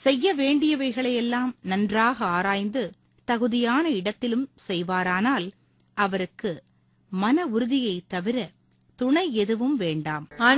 செய்ய வேண்டியவைகளையெல்லாம் நன்றாக ஆராய்ந்து தகுதியான இடத்திலும் செய்வாரானால் அவருக்கு மன உறுதியைத் தவிர துணை எதுவும் வேண்டாம்.